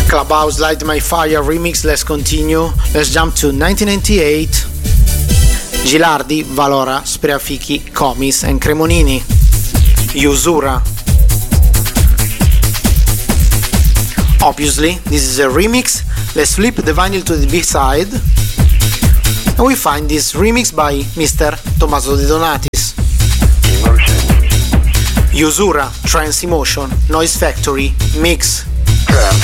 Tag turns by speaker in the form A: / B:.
A: Clubhouse Light My Fire remix. Let's continue. Let's jump to 1998. Gilardi, Valora, Spreafichi, Comis and Cremonini. Usura. Obviously, this is a remix. Let's flip the vinyl to the B-side. And we find this remix by Mr. Tommaso De Donatis. Usura, Trance Emotion, Noise Factory, Mix.